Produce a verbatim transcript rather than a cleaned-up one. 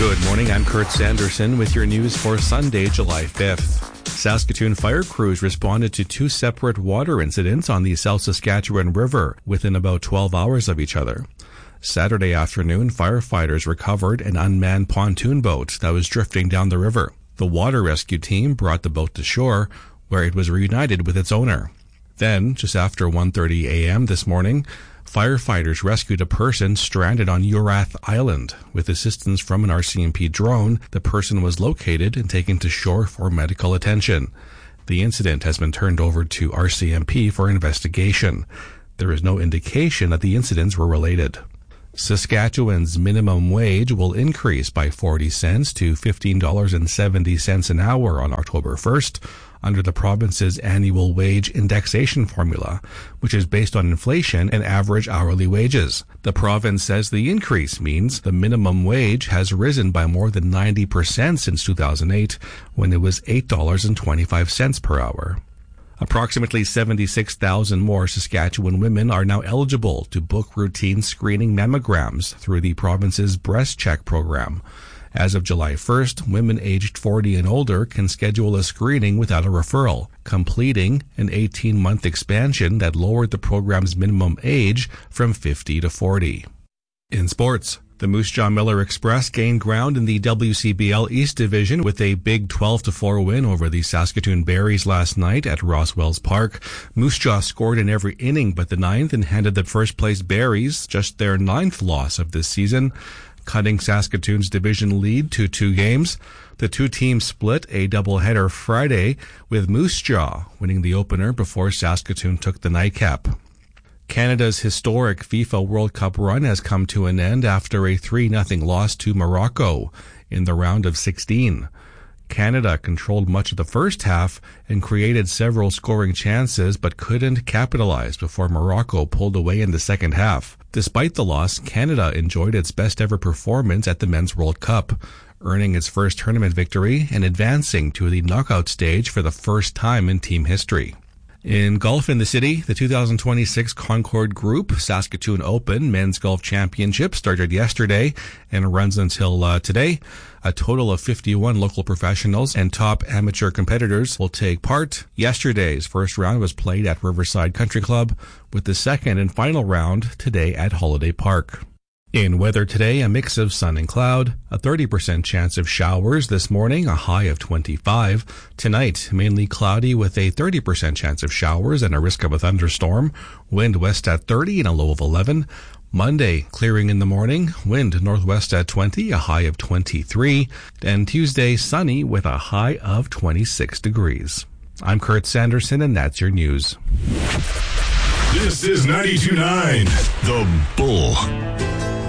Good morning, I'm Kurt Sanderson with your news for Sunday, July fifth. Saskatoon fire crews responded to two separate water incidents on the South Saskatchewan River within about twelve hours of each other. Saturday afternoon, firefighters recovered an unmanned pontoon boat that was drifting down the river. The water rescue team brought the boat to shore, where it was reunited with its owner. Then, just after one thirty a.m. this morning, firefighters rescued a person stranded on Urath Island. With assistance from an R C M P drone, the person was located and taken to shore for medical attention. The incident has been turned over to R C M P for investigation. There is no indication that the incidents were related. Saskatchewan's minimum wage will increase by forty cents to fifteen dollars and seventy cents an hour on October first under the province's annual wage indexation formula, which is based on inflation and average hourly wages. The province says the increase means the minimum wage has risen by more than ninety percent since two thousand eight, when it was eight dollars and twenty-five cents per hour. Approximately seventy-six thousand more Saskatchewan women are now eligible to book routine screening mammograms through the province's Breast Check program. As of July first, women aged forty and older can schedule a screening without a referral, completing an eighteen-month expansion that lowered the program's minimum age from fifty to forty. In sports, the Moose Jaw Miller Express gained ground in the W C B L East Division with a big twelve to four win over the Saskatoon Berries last night at Roswells Park. Moose Jaw scored in every inning but the ninth and handed the first-place Berries just their ninth loss of this season, cutting Saskatoon's division lead to two games. The two teams split a doubleheader Friday, with Moose Jaw winning the opener before Saskatoon took the nightcap. Canada's historic FIFA World Cup run has come to an end after a three nothing loss to Morocco in the round of sixteen. Canada controlled much of the first half and created several scoring chances but couldn't capitalize before Morocco pulled away in the second half. Despite the loss, Canada enjoyed its best-ever performance at the Men's World Cup, earning its first tournament victory and advancing to the knockout stage for the first time in team history. In golf in the city, the two thousand twenty-six Concord Group Saskatoon Open Men's Golf Championship started yesterday and runs until uh, today. A total of fifty-one local professionals and top amateur competitors will take part. Yesterday's first round was played at Riverside Country Club, with the second and final round today at Holiday Park. In weather today, a mix of sun and cloud, a thirty percent chance of showers this morning, a high of twenty-five. Tonight, mainly cloudy with a thirty percent chance of showers and a risk of a thunderstorm. Wind west at thirty and a low of eleven. Monday, clearing in the morning, wind northwest at twenty, a high of twenty-three. And Tuesday, sunny with a high of twenty-six degrees. I'm Kurt Sanderson, and that's your news. This is ninety-two point nine The Bull.